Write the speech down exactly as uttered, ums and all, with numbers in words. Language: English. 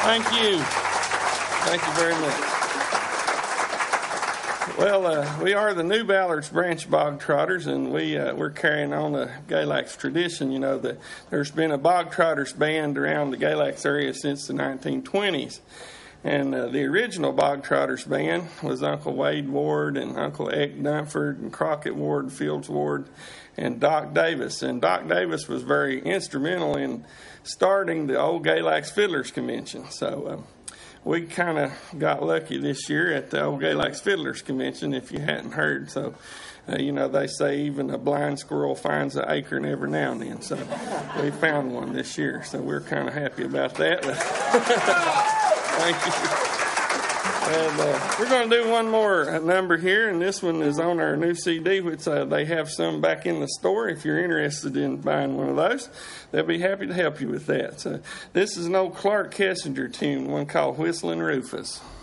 Thank you. Thank you very much. Well, uh, we are the New Ballards Branch Bog Trotters, and we, uh, we're carrying on the Galax tradition. You know, the, there's been a Bog Trotters band around the Galax area since the nineteen twenties. And uh, the original Bog Trotters band was Uncle Wade Ward and Uncle Eck Dunford and Crockett Ward, Fields Ward, and Doc Davis. And Doc Davis was very instrumental in starting the old Galax Fiddlers Convention. So uh, we kind of got lucky this year at the old Galax Fiddlers Convention, if you hadn't heard. So, uh, you know, they say even a blind squirrel finds an acorn every now and then. So we found one this year. So we're kind of happy about that. Thank you. And uh, we're going to do one more number here, and this one is on our new C D, which uh, they have some back in the store. If you're interested in buying one of those, they'll be happy to help you with that. So this is an old Clark Kessinger tune, one called Whistling Rufus.